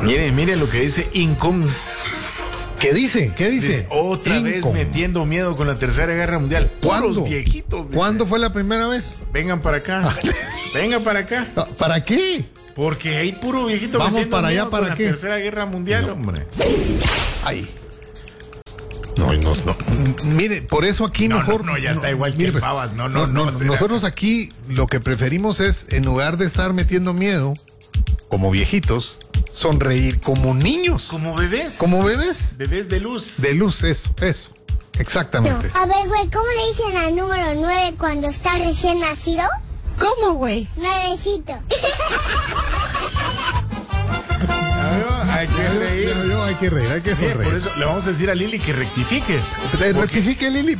Mire lo que dice Incon. ¿Qué dice? Otra vez metiendo miedo con la Tercera Guerra Mundial. ¿Cuándo? Puros viejitos. Dice. ¿Cuándo fue la primera vez? Vengan para acá. Vengan para acá. ¿Para qué? Porque hay puro viejito Vamos metiendo para allá, miedo ¿para con qué? la Tercera Guerra Mundial, hombre. Ay. No. Mire, por eso aquí mejor. No, ya está igual que pues, Pavas. No. Nosotros aquí lo que preferimos es, en lugar de estar metiendo miedo, como viejitos, sonreír como niños. Como bebés. Como bebés. Bebés de luz. De luz, eso. Exactamente. A ver, güey, ¿cómo le dicen al número 9 cuando está recién nacido? ¿Cómo, güey? Nuevecito. Hay que reír. Hay que reír, hay que sonreír. Por eso le vamos a decir a Lili que rectifique. Rectifique, Lili.